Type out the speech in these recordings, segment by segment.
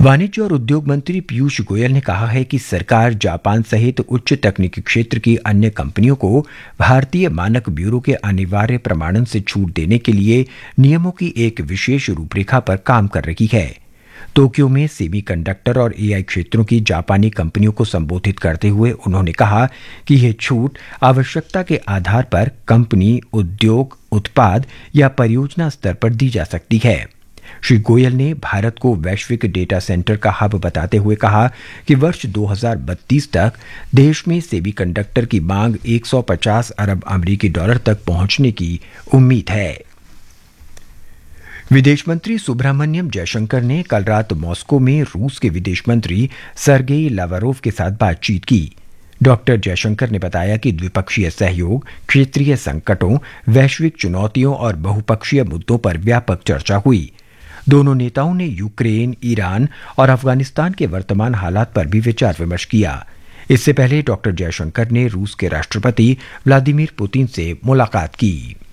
वाणिज्य और उद्योग मंत्री पीयूष गोयल ने कहा है कि सरकार जापान सहित उच्च तकनीकी क्षेत्र की अन्य कंपनियों को भारतीय मानक ब्यूरो के अनिवार्य प्रमाणन से छूट देने के लिए नियमों की एक विशेष रूपरेखा पर काम कर रही है। टोक्यो में सेमीकंडक्टर और एआई क्षेत्रों की जापानी कंपनियों को संबोधित करते हुए उन्होंने कहा कि यह छूट आवश्यकता के आधार पर कंपनी, उद्योग, उत्पाद या परियोजना स्तर पर दी जा सकती है। श्री गोयल ने भारत को वैश्विक डेटा सेंटर का हब बताते हुए कहा कि वर्ष 2032 तक देश में सेमीकंडक्टर की मांग 150 अरब अमेरिकी डॉलर तक पहुंचने की उम्मीद है। विदेश मंत्री सुब्रह्मण्यम जयशंकर ने कल रात मॉस्को में रूस के विदेश मंत्री सर्गेई लावरोव के साथ बातचीत की। डॉक्टर जयशंकर ने बताया कि द्विपक्षीय सहयोग, क्षेत्रीय संकटों, वैश्विक चुनौतियों और बहुपक्षीय मुद्दों पर व्यापक चर्चा हुई। दोनों नेताओं ने यूक्रेन, ईरान और अफगानिस्तान के वर्तमान हालात पर भी विचार विमर्श किया। इससे पहले डॉक्टर जयशंकर ने रूस के राष्ट्रपति व्लादिमीर पुतिन से मुलाकात की।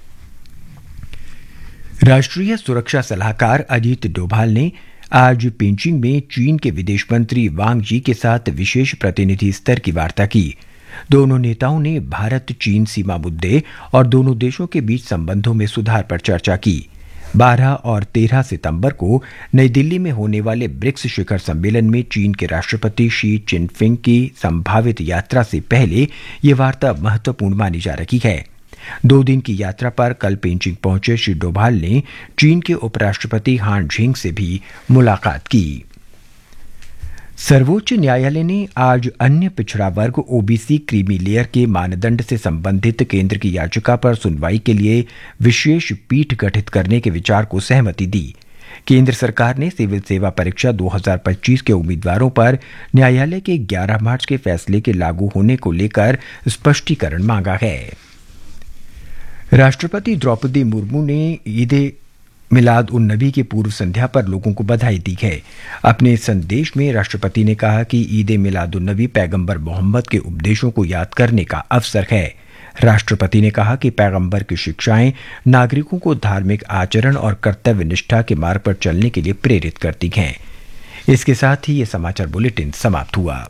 राष्ट्रीय सुरक्षा सलाहकार अजीत डोभाल ने आज पेइचिंग में चीन के विदेश मंत्री वांग जी के साथ विशेष प्रतिनिधि स्तर की वार्ता की। दोनों नेताओं ने भारत चीन सीमा मुद्दे और दोनों देशों के बीच संबंधों में सुधार पर चर्चा की। 12 और 13 सितंबर को नई दिल्ली में होने वाले ब्रिक्स शिखर सम्मेलन में चीन के राष्ट्रपति शी चिनफिंग की संभावित यात्रा से पहले ये वार्ता महत्वपूर्ण मानी जा रही है। 2 दिन की यात्रा पर कल पेइचिंग पहुंचे श्री डोभाल ने चीन के उपराष्ट्रपति हान झिंग से भी मुलाकात की। सर्वोच्च न्यायालय ने आज अन्य पिछड़ा वर्ग ओबीसी क्रीमी लेयर के मानदंड से संबंधित केंद्र की याचिका पर सुनवाई के लिए विशेष पीठ गठित करने के विचार को सहमति दी। केंद्र सरकार ने सिविल सेवा परीक्षा 2025 के उम्मीदवारों पर न्यायालय के 11 मार्च के फैसले के लागू होने को लेकर स्पष्टीकरण मांगा है। राष्ट्रपति द्रौपदी मुर्मू ने ईद मिलाद उन नबी की पूर्व संध्या पर लोगों को बधाई दी है। अपने संदेश में राष्ट्रपति ने कहा कि ईद मिलाद उन नबी पैगंबर मोहम्मद के उपदेशों को याद करने का अवसर है। राष्ट्रपति ने कहा कि पैगंबर की शिक्षाएं नागरिकों को धार्मिक आचरण और कर्तव्य निष्ठा के मार्ग पर चलने के लिए प्रेरित करती हैं। इसके साथ ही ये समाचार बुलेटिन समाप्त हुआ।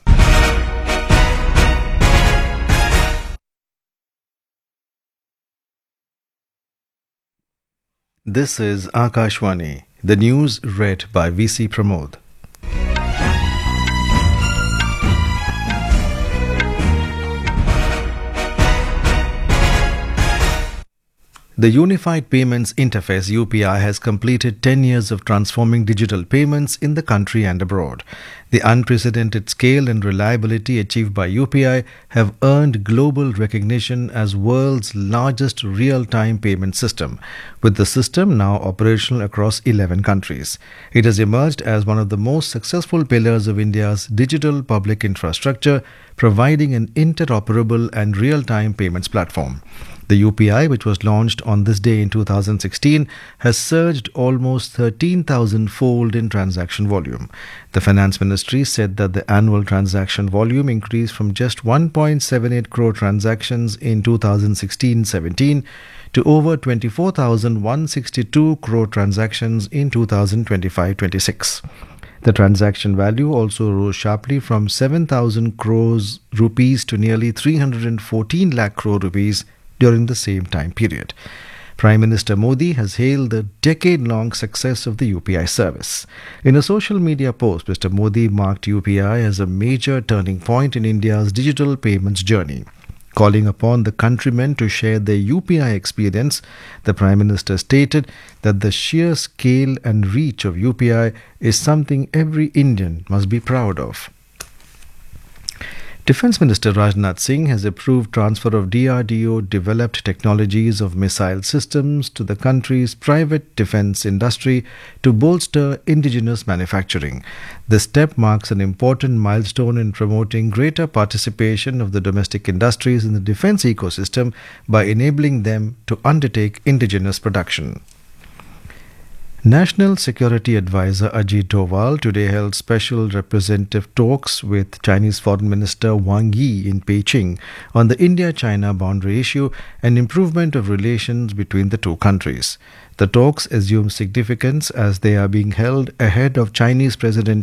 This is Akashwani. The news read by VC Pramod. The Unified Payments Interface UPI has completed 10 years of transforming digital payments in the country and abroad. The unprecedented scale and reliability achieved by UPI have earned global recognition as world's largest real-time payment system, with the system now operational across 11 countries. It has emerged as one of the most successful pillars of India's digital public infrastructure, providing an interoperable and real-time payments platform. The UPI, which was launched on this day in 2016, has surged almost 13,000-fold in transaction volume. The Finance Ministry said that the annual transaction volume increased from just 1.78 crore transactions in 2016-17 to over 24,162 crore transactions in 2025-26. The transaction value also rose sharply from 7,000 crores rupees to nearly 314 lakh crore rupees during the same time period. Prime Minister Modi has hailed the decade-long success of the UPI service. In a social media post, Mr. Modi marked UPI as a major turning point in India's digital payments journey. Calling upon the countrymen to share their UPI experience, the Prime Minister stated that the sheer scale and reach of UPI is something every Indian must be proud of. Defence Minister Rajnath Singh has approved transfer of DRDO-developed technologies of missile systems to the country's private defence industry to bolster indigenous manufacturing. This step marks an important milestone in promoting greater participation of the domestic industries in the defence ecosystem by enabling them to undertake indigenous production. National Security Advisor Ajit Doval today held special representative talks with Chinese Foreign Minister Wang Yi in Beijing on the India-China boundary issue and improvement of relations between the two countries. The talks assume significance as they are being held ahead of Chinese President